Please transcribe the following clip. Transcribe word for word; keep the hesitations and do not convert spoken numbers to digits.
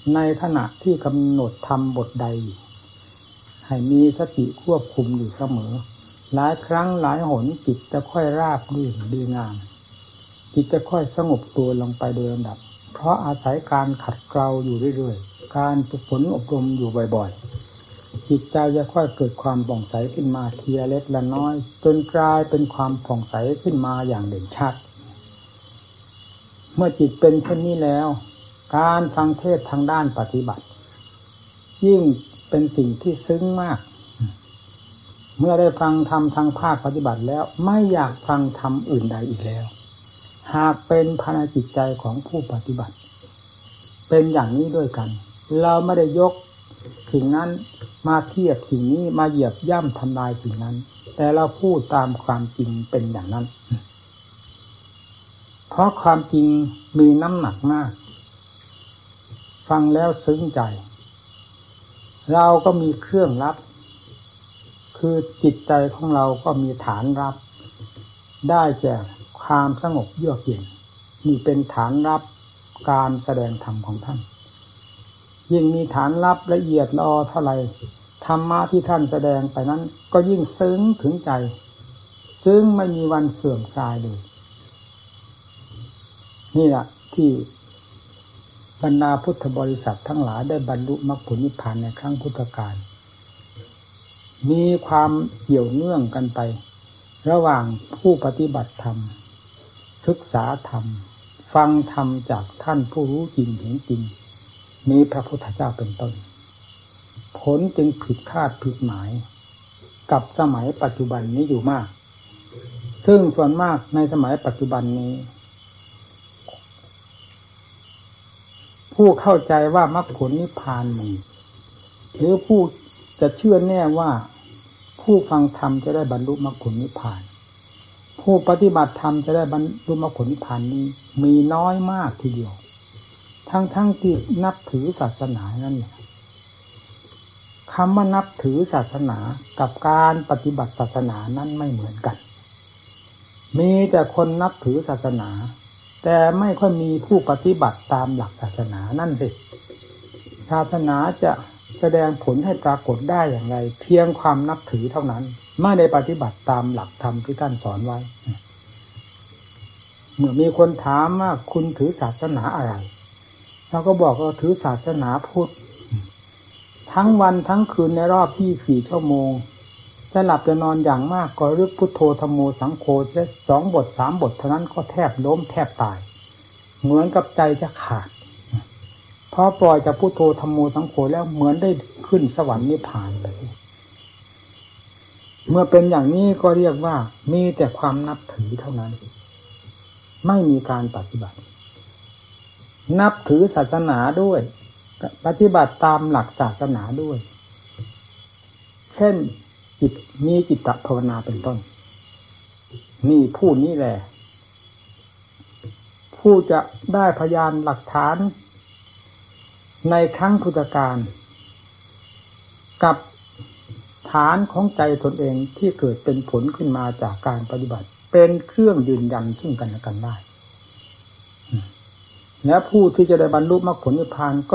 ในขณะที่กำหนดทำบทใดให้มีสติควบคุมอยู่เสมอหลายครั้งหลายหนจิตจะค่อยราบรื่นดีงามจิตจะค่อยสงบตัวลงไปโดยลำดับเพราะอาศัยการขัดเกลาอยู่เรื่อยๆการฝึกฝนอบรมอยู่บ่อยๆจิตใจจะค่อยเกิดความผ่องใสขึ้นมาทีละเล็กละน้อยจนกลายเป็นความผ่องใสขึ้นมาอย่างเด่นชัดเมื่อจิตเป็นเช่นนี้แล้วการฟังเทศน์ทางด้านปฏิบัติยิ่งเป็นสิ่งที่ซึ้งมากเมื่อได้ฟังธรรมทางภาคปฏิบัติแล้วไม่อยากฟังธรรมอื่นใดอีกแล้วหากเป็นภายในจิตใจของผู้ปฏิบัติเป็นอย่างนี้ด้วยกันเราไม่ได้ยกสิ่งนั้นมาเทียบสิ่งนี้มาเหยียบย่ำทำลายสิ่งนั้นแต่เราพูดตามความจริงเป็นอย่างนั้นเพราะความจริงมีน้ำหนักมากฟังแล้วซึ้งใจเราก็มีเครื่องรับคือจิตใจของเราก็มีฐานรับได้แก่ความสงบเยือกเย็นนี่เป็นฐานรับการแสดงธรรมของท่านยิ่งมีฐานรับละเอียดละออเท่าไรธรรมะที่ท่านแสดงไปนั้นก็ยิ่งซึ้งถึงใจซึ้งไม่มีวันเสื่อมคลายเลยนี่แหละที่บรรดาพุทธบริษัททั้งหลายได้บรรลุมรรคผลนิพพานในครั้งพุทธกาลมีความเกี่ยวเนื่องกันไประหว่างผู้ปฏิบัติธรรมศึกษาธรรมฟังธรรมจากท่านผู้รู้จริงเห็นจริงมีพระพุทธเจ้าเป็นต้นผลจึงผิดคาดผิดหมายกับสมัยปัจจุบันนี้อยู่มากซึ่งส่วนมากในสมัยปัจจุบันนี้ผู้เข้าใจว่ามรรคผลนิพพานมีหรือผู้จะเชื่อแน่ว่าผู้ฟังธรรมจะได้บรรลุมรรคผลนิพพานผู้ปฏิบัติธรรมจะได้บรรลุมรรคผลนิพพานนี้มีน้อยมากทีเดียวทั้งๆ ท, ที่นับถือศาสนานั่นแหละคำว่านับถือศาสนากับการปฏิบัติศาสนานั้นไม่เหมือนกันมีแต่คนนับถือศาสนาแต่ไม่ค่อยมีผู้ปฏิบัติตามหลักศาสนานั่นสิศาสนาจะแสดงผลให้ปรากฏได้อย่างไรเพียงความนับถือเท่านั้นไม่ได้ปฏิบัติตามหลักธรรมที่ท่านสอนไว้เมื่อมีคนถามว่าคุณถือศาสนาอะไรเราก็บอกว่าถือศาสนาพุทธทั้งวันทั้งคืนในรอบยี่สิบสี่ชั่วโมงจะหลับจะนอนอย่างมากก็รึกพุทโธธัมโมสังโฆแค่สองบทสามบทเท่านั้นก็แทบล้มแทบตายเหมือนกับใจจะขาดพอปล่อยจากพุทโธธัมโมสังโฆแล้วเหมือนได้ขึ้นสวรรค์นิพพานไปเมื่อเป็นอย่างนี้ก็เรียกว่ามีแต่ความนับถือเท่านั้นไม่มีการปฏิบัตินับถือศาสนาด้วยปฏิบัติตามหลักศาสนาด้วยเช่นจิตมีจิตตภาวนาเป็นต้นนี่ผู้นี้แหละผู้จะได้พยานหลักฐานในครั้งพุทธกาลกับฐานของใจตนเองที่เกิดเป็นผลขึ้นมาจากการปฏิบัติเป็นเครื่องยืนยันซึ่งกันและกันได้และผู้ที่จะได้บรรลุมรรคผลนิพพาน